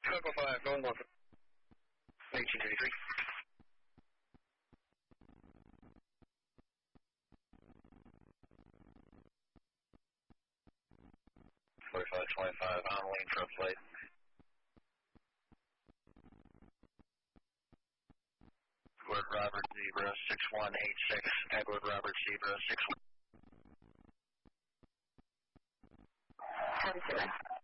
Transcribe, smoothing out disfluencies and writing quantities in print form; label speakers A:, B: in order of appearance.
A: Cocoa 5, going north. 1833. 4525 on lane truck plate. Edward Robert Zebra 6186. Edward Robert Zebra 61. 47.